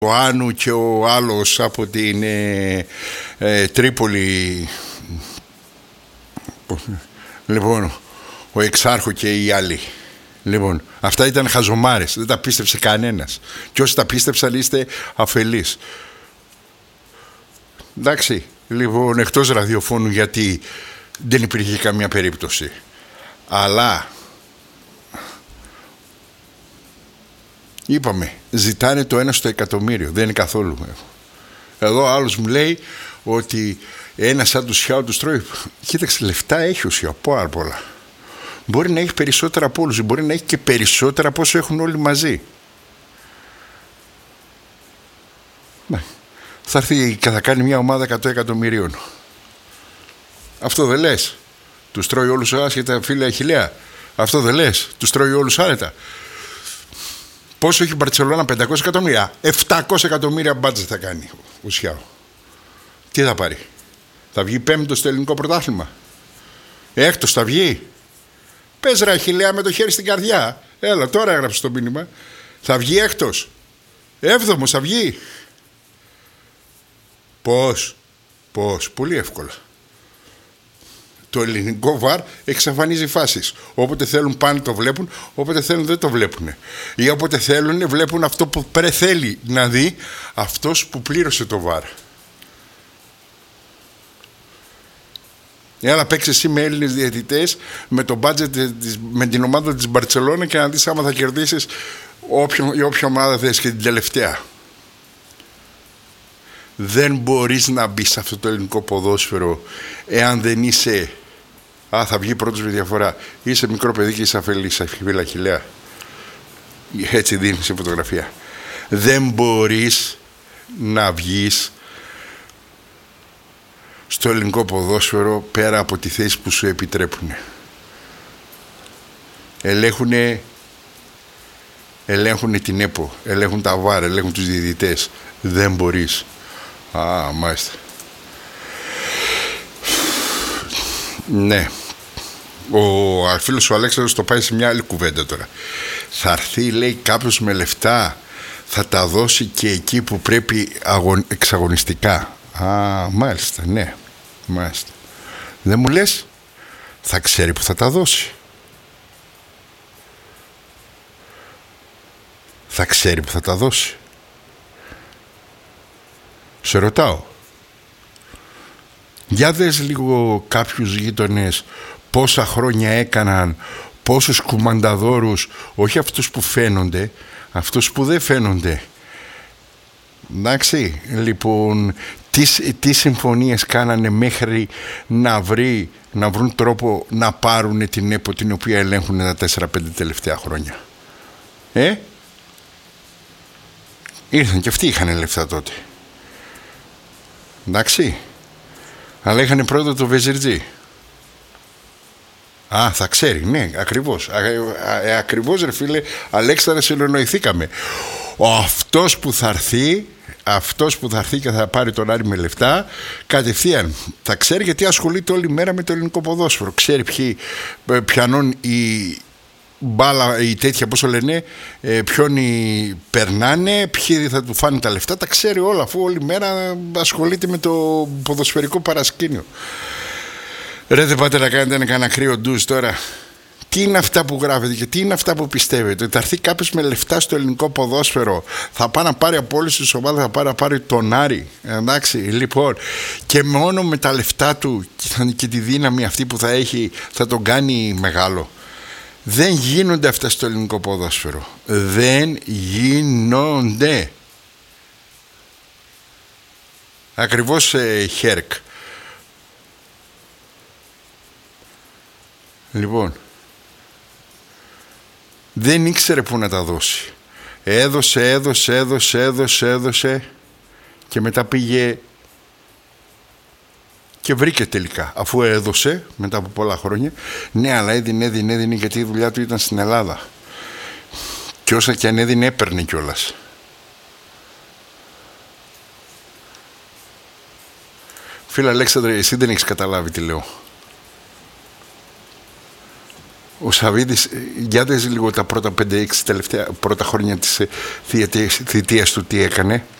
ο Άνου και ο άλλος από την Τρίπολη, λοιπόν, ο Εξάρχο και οι άλλοι. Λοιπόν, αυτά ήταν χαζομάρες, δεν τα πίστεψε κανένας. Και όσοι τα πίστεψαν είστε αφελείς. Εντάξει, λοιπόν, εκτός ραδιοφώνου, γιατί δεν υπήρχε καμία περίπτωση. Αλλά είπαμε, ζητάνε το 1 στο εκατομμύριο. Δεν είναι καθόλου. Εδώ άλλος μου λέει ότι ένα σαν του Σιάου του τρώει. Κοίταξε, λεφτά έχει ο Σιάου, πάρα πολλά. Μπορεί να έχει περισσότερα από όλους, μπορεί να έχει και περισσότερα από όσο έχουν όλοι μαζί. Ναι. Θα έρθει και θα κάνει μια ομάδα 100 εκατομμυρίων. Αυτό δεν λες? Τους τρώει όλους άσχετα, φίλε Αχιλλέα? Αυτό δεν λες? Τους τρώει όλους άνετα? Πόσο έχει η Μπαρτσελόνα? 500 εκατομμύρια. 700 εκατομμύρια μπάτζετ θα κάνει ο Σιάου. Τι θα πάρει? Θα βγει πέμπτος στο ελληνικό πρωτάθλημα? Έκτος θα βγει? Πες ρε Αχιλλέα με το χέρι στην καρδιά. Έλα, τώρα έγραψε το μήνυμα. Θα βγει έκτος? Έβδομος θα βγει? Πώς? Πολύ εύκολα. Το ελληνικό βαρ εξαφανίζει φάσεις. Όποτε θέλουν πάνε το βλέπουν, όποτε θέλουν δεν το βλέπουν. Ή όποτε θέλουν βλέπουν αυτό που θέλει να δει αυτός που πλήρωσε το βαρ. Έλα παίξε εσύ με Έλληνες διαιτητές, με το budget, με την ομάδα της Μπαρτσελόνα και να δεις άμα θα κερδίσεις όποια ομάδα θες και την τελευταία. Δεν μπορείς να μπεις σε αυτό το ελληνικό ποδόσφαιρο εάν δεν είσαι... θα βγει πρώτος με διαφορά. Είσαι μικρό παιδί και είσαι αφελής, φίλε Αχιλλέα. Έτσι δίνεις σε φωτογραφία. Δεν μπορείς να βγεις στο ελληνικό ποδόσφαιρο πέρα από τη θέση που σου επιτρέπουν. Ελέγχουν την ΕΠΟ, ελέγχουν τα ΒΑΡ, ελέγχουν τους διαιτητές. Δεν μπορείς. Μάλιστα. Ναι. Ο φίλος ο Αλέξανδρος το πάει σε μια άλλη κουβέντα τώρα. Θα έρθει, λέει, κάποιος με λεφτά, θα τα δώσει και εκεί που πρέπει εξαγωνιστικά. Μάλιστα, ναι. Μάλιστα. Δεν μου λες? Θα ξέρει που θα τα δώσει. Θα ξέρει που θα τα δώσει. Σε ρωτάω. Για δες λίγο κάποιους γείτονες πόσα χρόνια έκαναν, πόσους κουμανταδόρους, όχι αυτούς που φαίνονται, αυτούς που δεν φαίνονται. Εντάξει, λοιπόν, τι συμφωνίες κάνανε μέχρι να βρουν τρόπο να πάρουν την ΕΠΟ την οποία ελέγχουν τα 4-5 τελευταία χρόνια. Ήρθαν και αυτοί, είχαν λεφτά τότε. Εντάξει, αλλά είχαν πρώτα το Βεζιρτζή. Θα ξέρει, ναι, ακριβώς. Ακριβώς ρε φίλε Αλέξανδρε, συνεννοηθήκαμε. Αυτός που θα έρθει και θα πάρει τον Άρη με λεφτά, κατευθείαν θα ξέρει, γιατί ασχολείται όλη μέρα με το ελληνικό ποδόσφαιρο. Ξέρει ποιανών η μπάλα, η τέτοια, πώς το λένε, ποιον περνάνε, ποιοι θα του φάνε τα λεφτά. Τα ξέρει όλα, αφού όλη μέρα ασχολείται με το ποδοσφαιρικό παρασκήνιο. Ρε, δεν πάτε να κάνετε κανένα κρύο ντουζ τώρα? Τι είναι αυτά που γράφετε και τι είναι αυτά που πιστεύετε? Θα έρθει κάποιος με λεφτά στο ελληνικό ποδόσφαιρο, θα πάει να πάρει από όλες τις ομάδες, θα πάει να πάρει τον Άρη. Εντάξει, λοιπόν, και μόνο με τα λεφτά του και τη δύναμη αυτή που θα έχει, θα τον κάνει μεγάλο. Δεν γίνονται αυτά στο ελληνικό ποδόσφαιρο. Δεν γίνονται. Ακριβώς, Χέρκ. Λοιπόν, δεν ήξερε πού να τα δώσει. Έδωσε και μετά πήγε και βρήκε τελικά, αφού έδωσε μετά από πολλά χρόνια. Ναι, αλλά έδινε γιατί η δουλειά του ήταν στην Ελλάδα. Και όσα και αν έδινε, έπαιρνε κιόλας. Φίλε Αλέξανδρε, εσύ δεν έχεις καταλάβει τι λέω. Ο Σαββίδης, για δες λίγο τα πρώτα 5-6 πρώτα χρόνια της θητείας του τι έκανε.